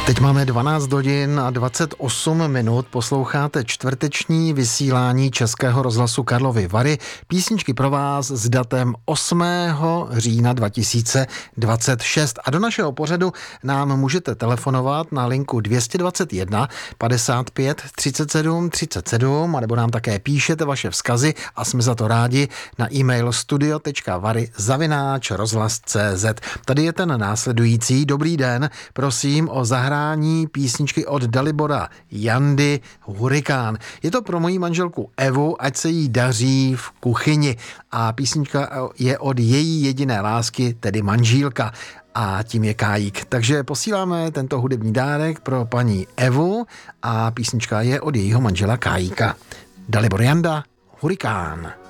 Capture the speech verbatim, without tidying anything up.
Teď máme dvanáct hodin a dvacet osm minut, posloucháte čtvrteční vysílání Českého rozhlasu Karlovy Vary. Písničky pro vás s datem osmého října dva tisíce dvacet šest. A do našeho pořadu nám můžete telefonovat na linku dvě dvacet jedna padesát pět třicet sedm třicet sedm, anebo nám také píšete vaše vzkazy a jsme za to rádi na e-mail studio tečka vary zavináč rozhlas tečka cé zet. Tady je ten následující. Dobrý den, prosím o zahrání písničky od Dalibora Jandy Hurikán. Je to pro moji manželku Evu, ať se jí daří v kuchyni. A písnička je od její jediné lásky, tedy manžílka. A tím je Kájík. Takže posíláme tento hudební dárek pro paní Evu a písnička je od jejího manžela Kájíka. Dalibor Janda Hurikán.